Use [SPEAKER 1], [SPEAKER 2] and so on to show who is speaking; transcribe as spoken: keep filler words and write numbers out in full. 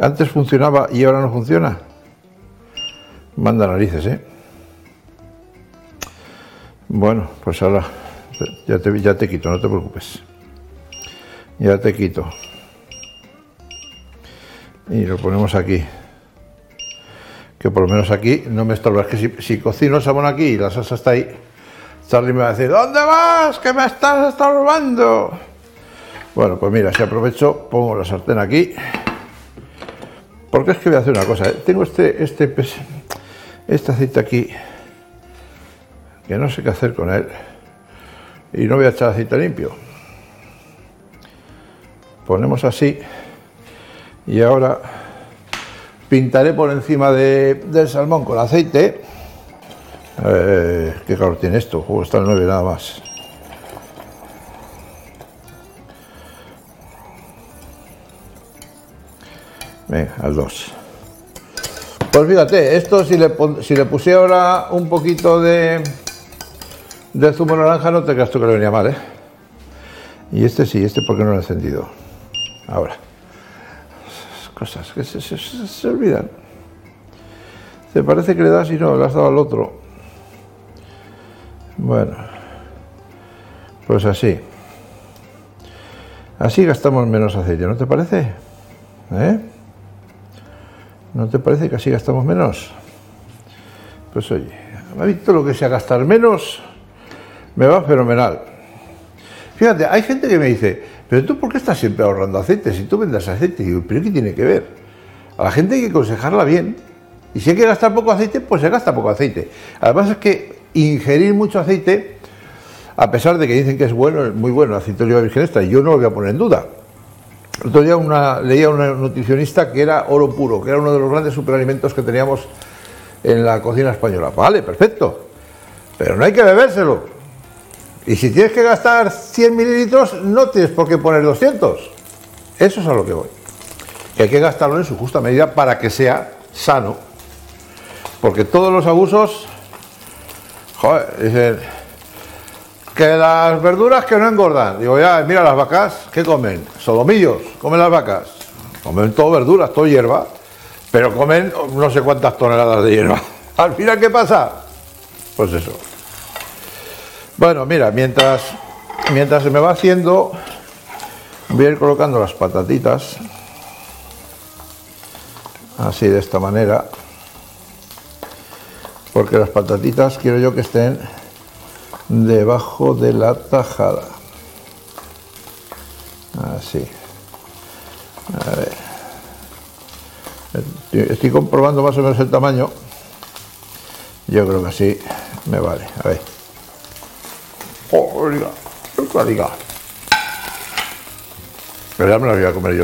[SPEAKER 1] Antes funcionaba y ahora no funciona. Manda narices, ¿eh? Bueno, pues ahora ya te, ya te quito, no te preocupes. Ya te quito. Y lo ponemos aquí. Que por lo menos aquí no me estorba. Es que si, si cocino el salmón aquí y la salsa está ahí, Charlie me va a decir: ¿dónde vas? Que me estás estorbando. Bueno, pues mira, si aprovecho, pongo la sartén aquí. Porque es que voy a hacer una cosa, ¿eh? Tengo este, este, este aceite aquí, que no sé qué hacer con él. Y no voy a echar aceite limpio. Ponemos así. Y ahora pintaré por encima de, del salmón con aceite. Eh, ¿Qué calor tiene esto? Juego está el nueve nada más. Venga, al dos. Pues fíjate, esto si le, si le pusiera ahora un poquito de, de zumo de naranja, no te creas tú que le venía mal, ¿eh? Y este sí, este porque no lo he encendido. Ahora. Cosas que se, se, se, se olvidan. Te parece que le das y no, le has dado al otro. Bueno. Pues así. Así gastamos menos aceite, ¿no te parece? ¿Eh? ¿No te parece que así gastamos menos? Pues oye, a mí todo lo que sea gastar menos me va fenomenal. Fíjate, hay gente que me dice: pero tú, ¿por qué estás siempre ahorrando aceite? Si tú vendes aceite. Y digo: ¿pero qué tiene que ver? A la gente hay que aconsejarla bien. Y si hay que gastar poco aceite, pues se gasta poco aceite. Además es que ingerir mucho aceite, a pesar de que dicen que es bueno, es muy bueno el aceite de oliva virgen extra, y yo no lo voy a poner en duda. El otro día una, leía a una nutricionista que era oro puro, que era uno de los grandes superalimentos que teníamos en la cocina española. Vale, perfecto. Pero no hay que bebérselo. Y si tienes que gastar cien mililitros, no tienes por qué poner doscientos. Eso es a lo que voy. Que hay que gastarlo en su justa medida para que sea sano. Porque todos los abusos, joder, dicen que las verduras que no engordan. Digo, ya, mira las vacas, ¿qué comen? Solomillos, comen las vacas. Comen todo verduras, todo hierba, pero comen no sé cuántas toneladas de hierba. Al final, ¿qué pasa? Pues eso. Bueno, mira, mientras, mientras se me va haciendo, voy a ir colocando las patatitas, así de esta manera, porque las patatitas quiero yo que estén debajo de la tajada, así. A ver, estoy comprobando más o menos el tamaño, yo creo que así me vale, a ver. Oh, diga, diga. Pero ya me la voy a comer yo.